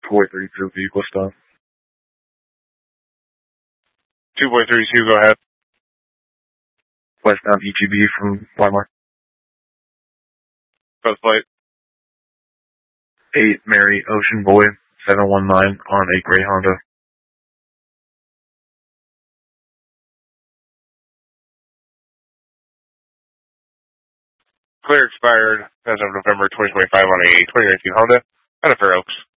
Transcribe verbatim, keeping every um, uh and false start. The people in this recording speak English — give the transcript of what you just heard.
Boy thirty-two vehicle stop. two boy thirty-two, go ahead. Westbound E G B from Weimar. First flight. eight Mary Ocean Boy seven one nine on a gray Honda. Clear expired as of November twenty twenty-five on a twenty nineteen Honda out of Fair Oaks.